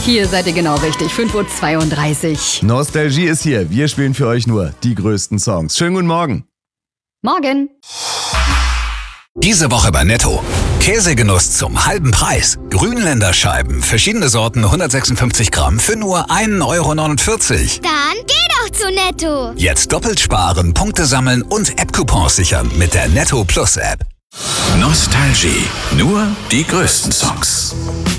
Hier seid ihr genau richtig. 5:32 Uhr. Nostalgie ist hier. Wir spielen für euch nur die größten Songs. Schönen guten Morgen. Morgen. Diese Woche bei Netto. Käsegenuss zum halben Preis. Grünländer Scheiben, verschiedene Sorten, 156 Gramm für nur 1,49 €. Dann geh doch zu Netto. Jetzt doppelt sparen, Punkte sammeln und App-Coupons sichern mit der Netto Plus App. Nostalgie. Nur die größten Songs.